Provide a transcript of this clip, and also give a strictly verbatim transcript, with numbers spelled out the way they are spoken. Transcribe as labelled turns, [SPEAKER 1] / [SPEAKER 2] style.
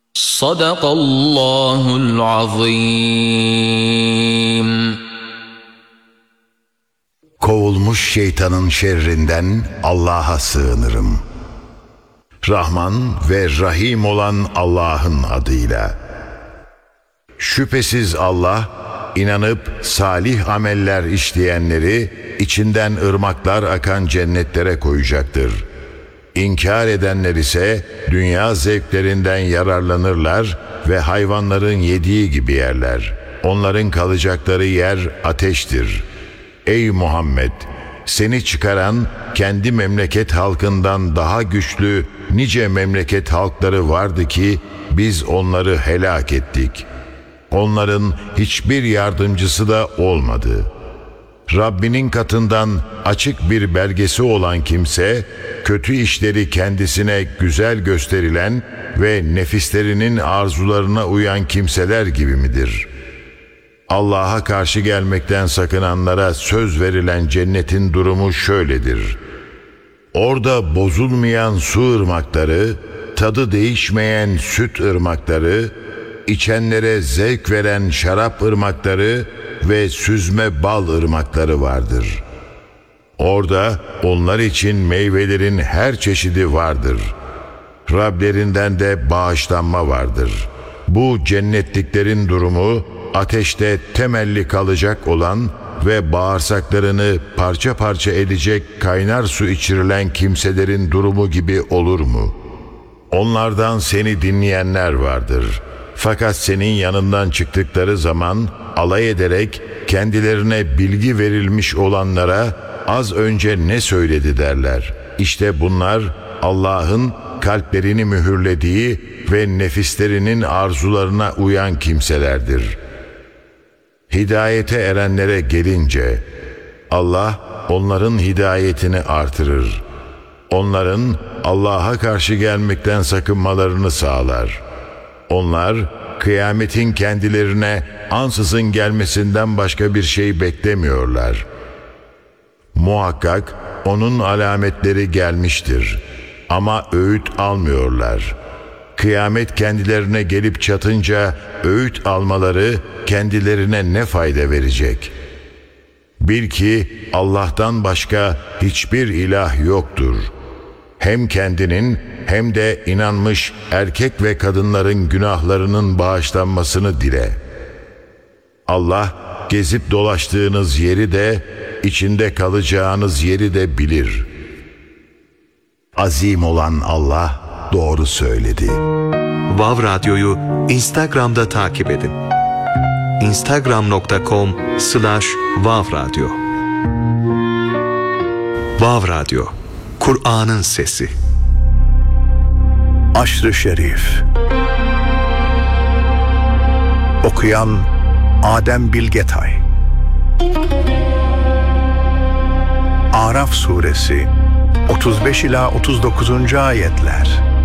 [SPEAKER 1] Sadakallahul azim.
[SPEAKER 2] Kovulmuş şeytanın şerrinden Allah'a sığınırım. Rahman ve Rahim olan Allah'ın adıyla. Şüphesiz Allah, inanıp salih ameller işleyenleri içinden ırmaklar akan cennetlere koyacaktır. İnkar edenler ise dünya zevklerinden yararlanırlar ve hayvanların yediği gibi yerler. Onların kalacakları yer ateştir. Ey Muhammed! Seni çıkaran kendi memleket halkından daha güçlü nice memleket halkları vardı ki biz onları helak ettik. Onların hiçbir yardımcısı da olmadı. Rabbinin katından açık bir belgesi olan kimse, kötü işleri kendisine güzel gösterilen ve nefislerinin arzularına uyan kimseler gibi midir? Allah'a karşı gelmekten sakınanlara söz verilen cennetin durumu şöyledir. Orada bozulmayan su ırmakları, tadı değişmeyen süt ırmakları, içenlere zevk veren şarap ırmakları ve süzme bal ırmakları vardır. Orada onlar için meyvelerin her çeşidi vardır. Rablerinden de bağışlanma vardır. Bu cennetliklerin durumu, ateşte temelli kalacak olan ve bağırsaklarını parça parça edecek kaynar su içirilen kimselerin durumu gibi olur mu? Onlardan seni dinleyenler vardır. Fakat senin yanından çıktıkları zaman alay ederek kendilerine bilgi verilmiş olanlara az önce ne söyledi derler. İşte bunlar Allah'ın kalplerini mühürlediği ve nefislerinin arzularına uyan kimselerdir. Hidayete erenlere gelince Allah onların hidayetini artırır. Onların Allah'a karşı gelmekten sakınmalarını sağlar. Onlar kıyametin kendilerine ansızın gelmesinden başka bir şey beklemiyorlar. Muhakkak onun alametleri gelmiştir ama öğüt almıyorlar. Kıyamet kendilerine gelip çatınca öğüt almaları kendilerine ne fayda verecek? Bil ki Allah'tan başka hiçbir ilah yoktur. Hem kendinin hem de inanmış erkek ve kadınların günahlarının bağışlanmasını dile. Allah gezip dolaştığınız yeri de içinde kalacağınız yeri de bilir. Azim olan Allah doğru söyledi.
[SPEAKER 3] Vav Radyo'yu Instagram'da takip edin. instagram nokta com slash vav radyo. Vav Radyo, Kur'an'ın sesi.
[SPEAKER 4] Aşr-ı Şerif. Okuyan Adem Bilgetay. Araf Suresi otuz beş ila otuz dokuzuncu ayetler.